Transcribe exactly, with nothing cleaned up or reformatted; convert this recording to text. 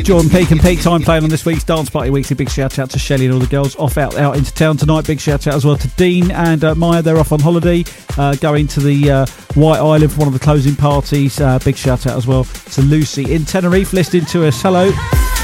Jordan Peak and Peak Time playing on this week's Dance Party Weekly. Big shout out to Shelley and all the girls off out, out into town tonight. Big shout out as well to Dean and uh, Maya. They're off on holiday, uh, going to the uh, White Island for one of the closing parties. Uh, big shout out as well to Lucy in Tenerife listening to us. Hello.